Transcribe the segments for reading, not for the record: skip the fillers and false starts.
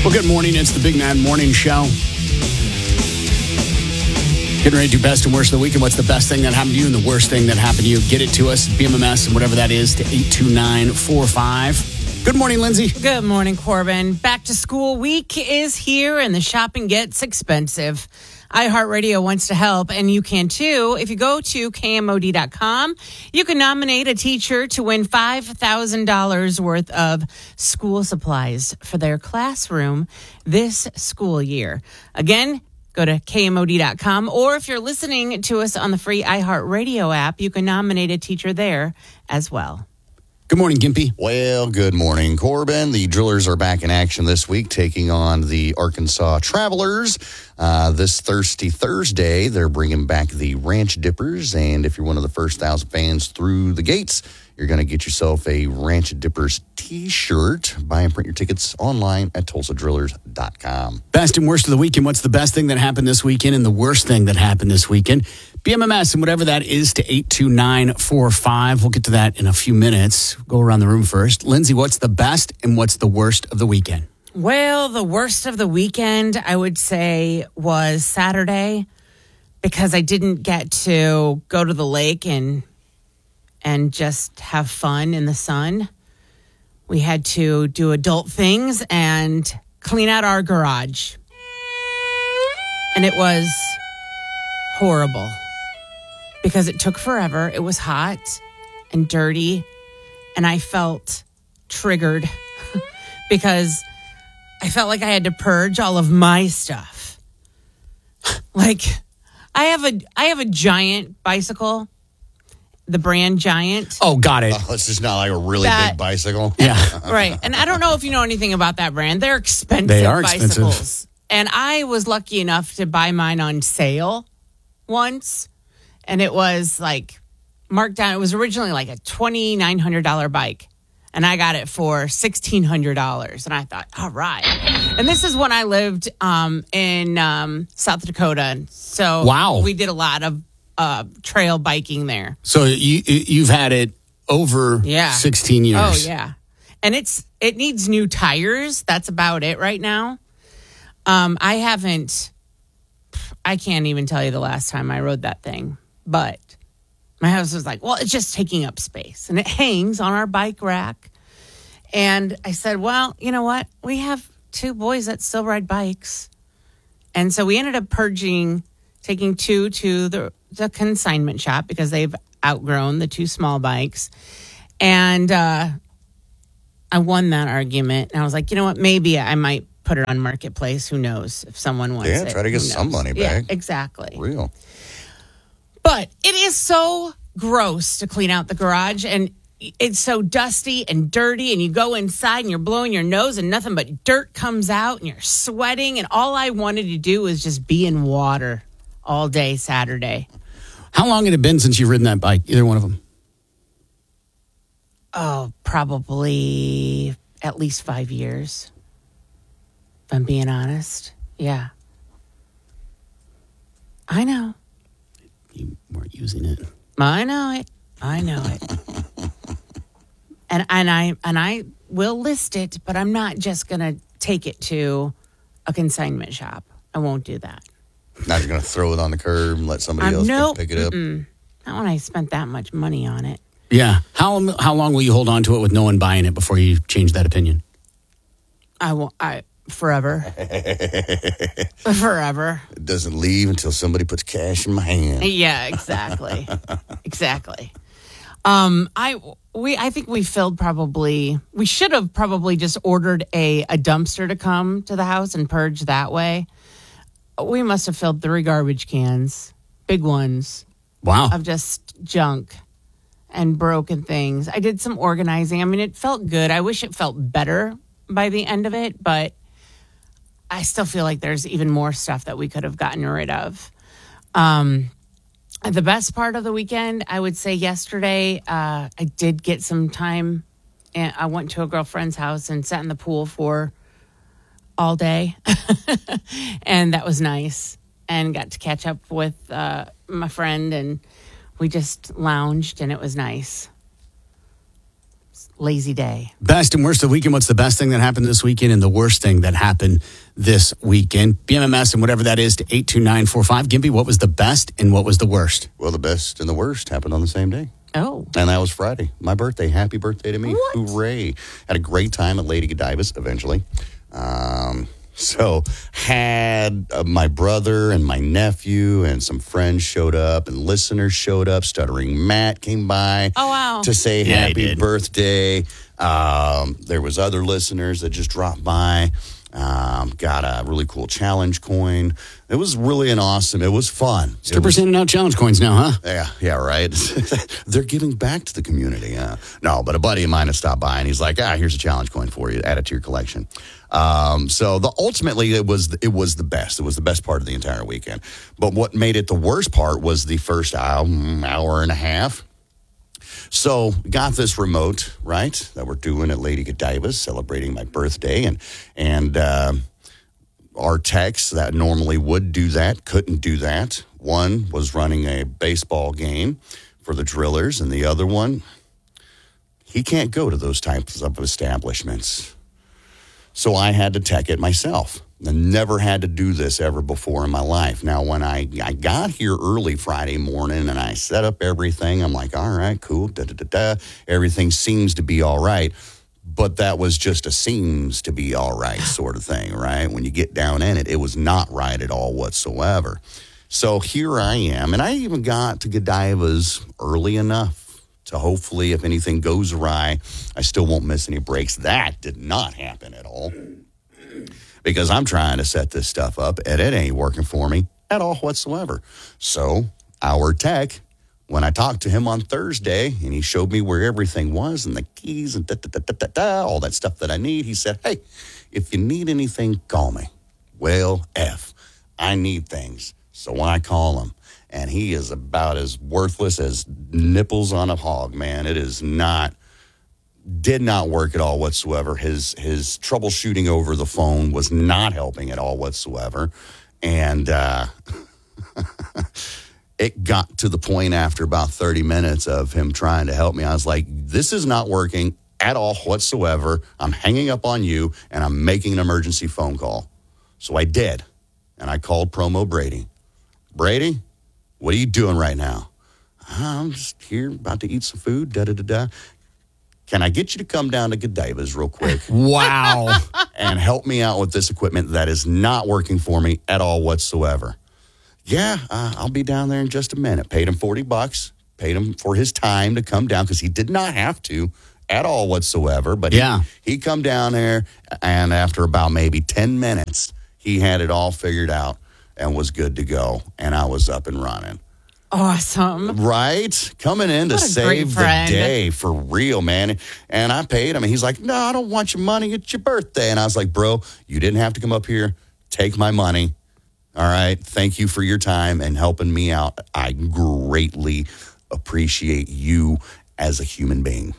Well, good morning. It's the Big Man Morning Show. Getting ready to do best and worst of the week. And what's the best thing that happened to you and the worst thing that happened to you? Get it to us, BMMS, and whatever that is, to 82945. Good morning, Lindsay. Good morning, Corbin. Back to school week is here and the shopping gets expensive. iHeartRadio wants to help, and you can too. If you go to KMOD.com, you can nominate a teacher to win $5,000 worth of school supplies for their classroom this school year. Again, go to KMOD.com, or if you're listening to us on the free iHeartRadio app, you can nominate a teacher there as well. Good morning, Gimpy. Well, good morning, Corbin. The Drillers are back in action this week, taking on the Arkansas Travelers. This Thirsty Thursday, they're bringing back the Ranch Dippers, and if you're one of the first 1,000 fans through the gates, you're going to get yourself a Ranch Dippers t-shirt. Buy and print your tickets online at TulsaDrillers.com. Best and worst of the weekend. What's the best thing that happened this weekend and the worst thing that happened this weekend? BMMS and whatever that is to 82945. We'll get to that in a few minutes. Go around the room first. Lindsay, what's the best and what's the worst of the weekend? Well, the worst of the weekend, I would say, was Saturday because I didn't get to go to the lake and just have fun in the sun. We had to do adult things and clean out our garage. And it was horrible because it took forever. It was hot and dirty, and I felt triggered because I felt like I had to purge all of my stuff. Like, I have a giant bicycle, the brand Giant. Oh, got it. Oh, it's just not like a really big bicycle. Yeah. Right. And I don't know if you know anything about that brand. They're expensive They are bicycles. expensive. And I was lucky enough to buy mine on sale once. And it was like marked down. It was originally like a $2,900 bike. And I got it for $1,600. And I thought, all right. And this is when I lived in South Dakota. So Wow. we did a lot of trail biking there. So you've had it over 16 years. Oh, yeah. And it needs new tires. That's about it right now. I can't even tell you the last time I rode that thing. But my husband was like, well, it's just taking up space. And it hangs on our bike rack. And I said, well, you know what? We have two boys that still ride bikes. And so we ended up taking two to the consignment shop because they've outgrown the two small bikes. And I won that argument. And I was like, you know what? Maybe I might put it on Marketplace. Who knows if someone wants it. Yeah, try to get some money back. Yeah, exactly. Real. But it is so gross to clean out the garage, and it's so dusty and dirty, and you go inside and you're blowing your nose and nothing but dirt comes out and you're sweating, and all I wanted to do was just be in water all day Saturday. How long had it been since you've ridden that bike, either one of them? Oh, probably at least 5 years, if I'm being honest. Yeah. I know. You weren't using it. I know it. And I will list it, but I'm not just going to take it to a consignment shop. I won't do that. Not just going to throw it on the curb and let somebody else pick it up. Not when I spent that much money on it. Yeah. How long will you hold on to it with no one buying it before you change that opinion? Forever. Forever. It doesn't leave until somebody puts cash in my hand. Yeah, exactly. Exactly. I think we should have probably just ordered a dumpster to come to the house and purge that way. We must have filled 3 garbage cans, big ones. Wow. Of just junk and broken things. I did some organizing. I mean, it felt good. I wish it felt better by the end of it, but I still feel like there's even more stuff that we could have gotten rid of. The best part of the weekend, I would say yesterday, I did get some time. And I went to a girlfriend's house and sat in the pool for all day. And that was nice. And got to catch up with my friend, and we just lounged, and it was nice. lazy day. Best and worst of the weekend. What's the best thing that happened this weekend and the worst thing that happened this weekend? BMMS and whatever that is to 82945. Gimpy, what was the best and what was the worst? Well, the best and the worst happened on the same day. Oh. And that was Friday. My birthday. Happy birthday to me. What? Hooray. Had a great time at Lady Godiva's eventually. So had my brother and my nephew and some friends showed up and listeners showed up. Stuttering Matt came by Oh, wow. to say Yeah, he happy did. birthday. There was other listeners that just dropped by. Got a really cool challenge coin. It was really it was fun. Strippers handing out challenge coins now, huh? Yeah, right. They're giving back to the community. No, but a buddy of mine has stopped by and he's like, here's a challenge coin for you. Add it to your collection. So ultimately it was the best. It was the best part of the entire weekend. But what made it the worst part was the first hour and a half. So got this remote, right, that we're doing at Lady Godiva's, celebrating my birthday. And our techs that normally would do that couldn't do that. One was running a baseball game for the Drillers, and the other one, he can't go to those types of establishments. So I had to tech it myself. I never had to do this ever before in my life. Now, when I got here early Friday morning and I set up everything, I'm like, all right, cool, everything seems to be all right. But that was just a seems to be all right sort of thing, right? When you get down in it, it was not right at all whatsoever. So here I am, and I even got to Godiva's early enough to hopefully, if anything goes awry, I still won't miss any breaks. That did not happen at all. Because I'm trying to set this stuff up, and it ain't working for me at all whatsoever. So our tech, when I talked to him on Thursday, and he showed me where everything was, and the keys, and all that stuff that I need, he said, hey, if you need anything, call me. Well, I need things. So when I call him, and he is about as worthless as nipples on a hog, man. It is not... Did not work at all whatsoever. His troubleshooting over the phone was not helping at all whatsoever. And it got to the point after about 30 minutes of him trying to help me. I was like, this is not working at all whatsoever. I'm hanging up on you, and I'm making an emergency phone call. So I did. And I called Promo Brady. Brady, what are you doing right now? I'm just here about to eat some food, Can I get you to come down to Godiva's real quick Wow. and help me out with this equipment that is not working for me at all whatsoever? Yeah, I'll be down there in just a minute. Paid him $40. Paid him for his time to come down because he did not have to at all whatsoever. But he come down there, and after about maybe 10 minutes, he had it all figured out and was good to go. And I was up and running. Awesome. Right? Coming in to What a save great the friend. day for real, man. And I paid him. And he's like, no, I don't want your money. It's your birthday. And I was like, bro, you didn't have to come up here. Take my money. All right. Thank you for your time and helping me out. I greatly appreciate you as a human being.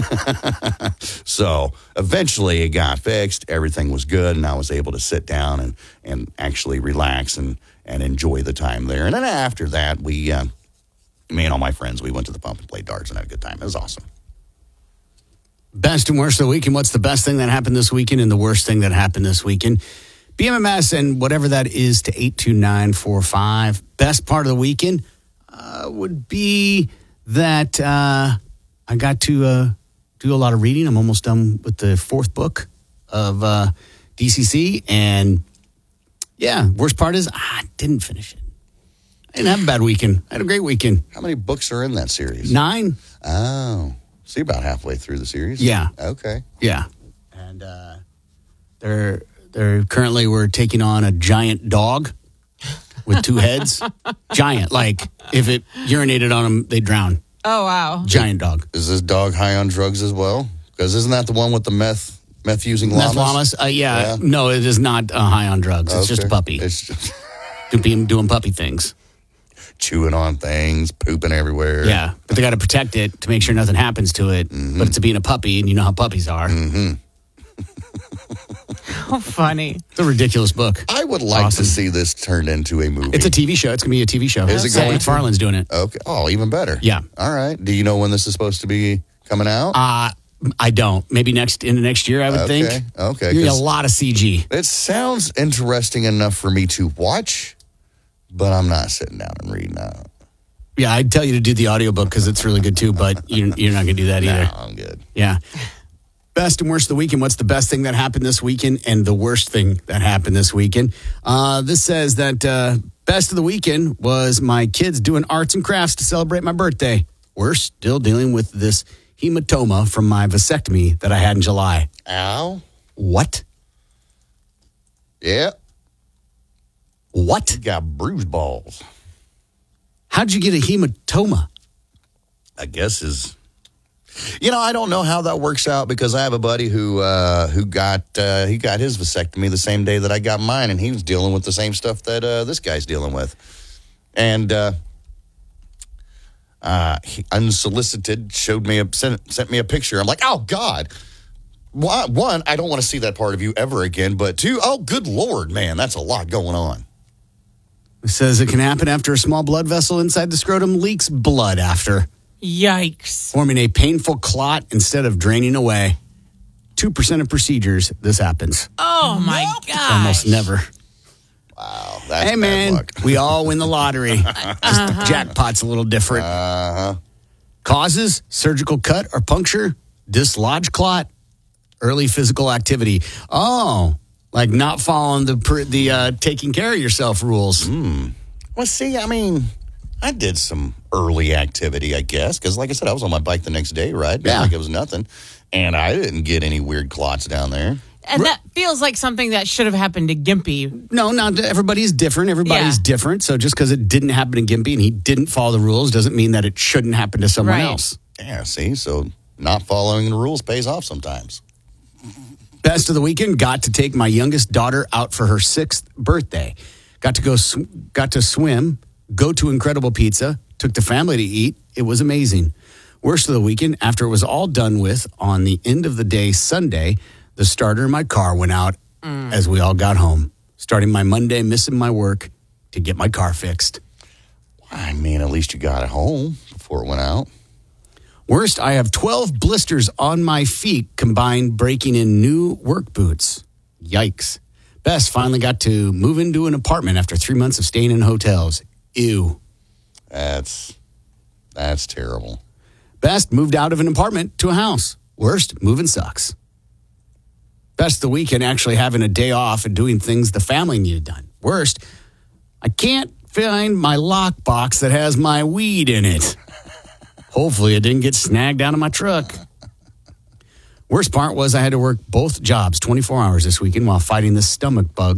So eventually it got fixed. Everything was good. And I was able to sit down and actually relax and enjoy the time there. And then after that, me and all my friends, we went to the pump and played darts and had a good time. It was awesome. Best and worst of the weekend. What's the best thing that happened this weekend and the worst thing that happened this weekend? BMMS and whatever that is to 82945. Best part of the weekend would be that I got to do a lot of reading. I'm almost done with the fourth book of DCC. And yeah, worst part is I didn't finish it. I didn't have a bad weekend. I had a great weekend. How many books are in that series? 9. Oh, so you're about halfway through the series? Yeah. Okay. Yeah. And they're currently we're taking on a giant dog with 2 heads. Giant, like if it urinated on them, they'd drown. Oh, wow. Giant dog. Is this dog high on drugs as well? Because isn't that the one with the meth using llamas? Meth llamas? Yeah. No, it is not high on drugs. It's just a puppy. It's just doing puppy things. chewing on things, pooping everywhere. Yeah, but they got to protect it to make sure nothing happens to it. Mm-hmm. But it's being a puppy, and you know how puppies are. Mm-hmm. How funny. It's a ridiculous book. I would like Awesome. to see this turned into a movie. It's a TV show. It's going to be a TV show. Is it Seth going to? MacFarlane's doing it. Okay. Oh, even better. Yeah. All right. Do you know when this is supposed to be coming out? I don't. Maybe into next year, I would think. Okay. You're a 'cause lot of CG. It sounds interesting enough for me to watch, but I'm not sitting down and reading that. Yeah, I'd tell you to do the audiobook because it's really good too, but you're not going to do that either. No, I'm good. Yeah. Best and worst of the weekend. What's the best thing that happened this weekend and the worst thing that happened this weekend? This says that best of the weekend was my kids doing arts and crafts to celebrate my birthday. Worst, still dealing with this hematoma from my vasectomy that I had in July. Ow. What? Yeah. What? Got bruised balls. How'd you get a hematoma? I guess I don't know how that works out because I have a buddy who got his vasectomy the same day that I got mine, and he was dealing with the same stuff that this guy's dealing with, and he unsolicited sent me a picture. I'm like, oh God. One, I don't want to see that part of you ever again, but two, oh good Lord, man, that's a lot going on. It says it can happen after a small blood vessel inside the scrotum leaks blood after. Yikes. Forming a painful clot instead of draining away. 2% of procedures, this happens. Oh, my gosh. Almost never. Wow, that's Hey, bad man, luck. we all win the lottery. Just the jackpot's a little different. Causes, surgical cut or puncture, dislodged clot, early physical activity. Oh, like not following the taking care of yourself rules. Well, see, I mean, I did some early activity, I guess, because like I said, I was on my bike the next day, right? Yeah. Like it was nothing. And I didn't get any weird clots down there. And that feels like something that should have happened to Gimpy. No, not everybody's different. Everybody's Yeah. different. So just because it didn't happen to Gimpy and he didn't follow the rules doesn't mean that it shouldn't happen to someone Right. else. Yeah, see, so not following the rules pays off sometimes. Best of the weekend, got to take my youngest daughter out for her 6th birthday. Got to swim, go to Incredible Pizza, took the family to eat. It was amazing. Worst of the weekend, after it was all done with, on the end of the day, Sunday, the starter in my car went out as we all got home. Starting my Monday, missing my work to get my car fixed. I mean, at least you got it home before it went out. Worst, I have 12 blisters on my feet combined breaking in new work boots. Yikes. Best, finally got to move into an apartment after 3 months of staying in hotels. Ew. That's terrible. Best, moved out of an apartment to a house. Worst, moving sucks. Best of the weekend, actually having a day off and doing things the family needed done. Worst, I can't find my lockbox that has my weed in it. Hopefully it didn't get snagged out of my truck. Worst part was I had to work both jobs 24 hours this weekend while fighting this stomach bug